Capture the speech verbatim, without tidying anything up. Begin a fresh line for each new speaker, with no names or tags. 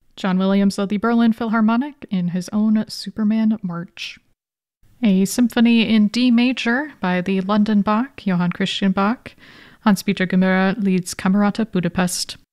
John Williams led the Berlin Philharmonic in his own Superman March. A symphony in D major by the London Bach, Johann Christian Bach. Hans-Peter Gemüra leads Camerata Budapest.